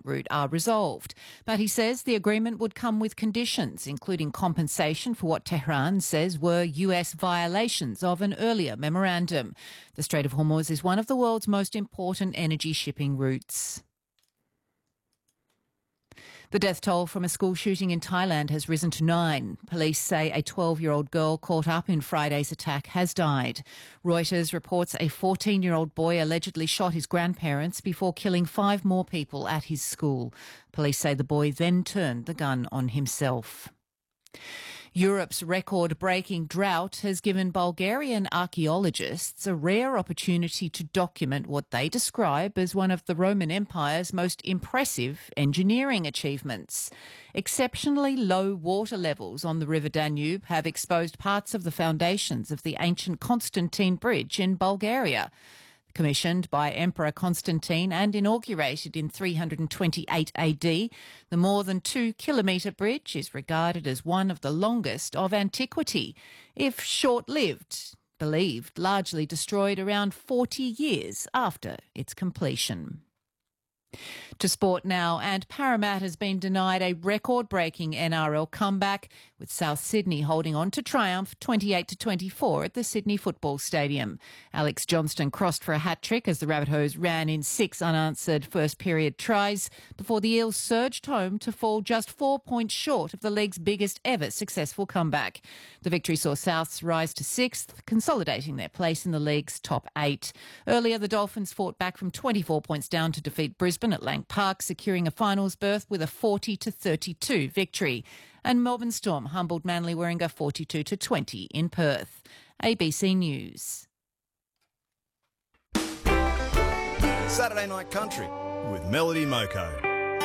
route are resolved. But he says the agreement would come with conditions, including compensation for what Tehran says were US violations of an earlier memorandum. The Strait of Hormuz is one of the world's most important energy shipping routes. The death toll from a school shooting in Thailand has risen to 9. Police say a 12-year-old girl caught up in Friday's attack has died. Reuters reports a 14-year-old boy allegedly shot his grandparents before killing 5 more people at his school. Police say the boy then turned the gun on himself. Europe's record-breaking drought has given Bulgarian archaeologists a rare opportunity to document what they describe as one of the Roman Empire's most impressive engineering achievements. Exceptionally low water levels on the River Danube have exposed parts of the foundations of the ancient Constantine Bridge in Bulgaria. Commissioned by Emperor Constantine and inaugurated in 328 AD, the more than 2-kilometre bridge is regarded as one of the longest of antiquity, if short-lived, believed largely destroyed around 40 years after its completion. To sport now, and Parramatta has been denied a record-breaking NRL comeback, with South Sydney holding on to triumph 28-24 at the Sydney Football Stadium. Alex Johnston crossed for a hat-trick as the Rabbitohs ran in 6 unanswered first-period tries before the Eels surged home to fall just 4 points short of the league's biggest ever successful comeback. The victory saw Souths rise to 6th, consolidating their place in the league's top 8. Earlier, the Dolphins fought back from 24 points down to defeat Brisbane at Lang Park, securing a finals berth with a 40-32 victory. And Melbourne Storm humbled Manly Warringah 42-20 in Perth. ABC News. Saturday Night Country with Melody Moko.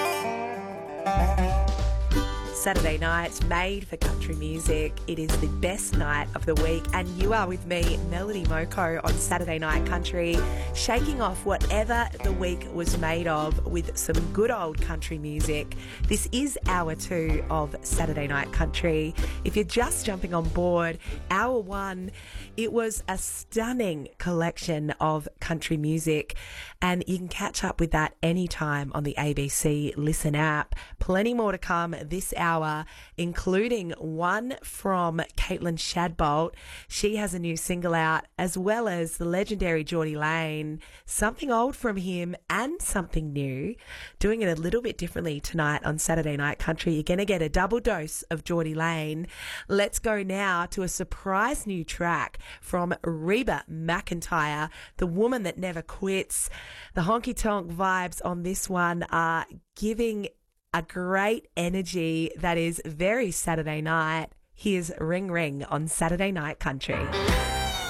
Saturday night, made for country music. It is the best night of the week, and you are with me, Melody Moko, on Saturday Night Country, shaking off whatever the week was made of with some good old country music. This is hour 2 of Saturday Night Country. If you're just jumping on board, hour 1, it was a stunning collection of country music, and you can catch up with that anytime on the ABC Listen app. Plenty more to come this hour, including one from Caitlin Shadbolt. She has a new single out, as well as the legendary Geordie Lane. Something old from him and something new. Doing it a little bit differently tonight on Saturday Night Country. You're going to get a double dose of Geordie Lane. Let's go now to a surprise new track from Reba McEntire, the woman that never quits. The honky-tonk vibes on this one are giving a great energy that is very Saturday night. Here's Ring Ring on Saturday Night Country.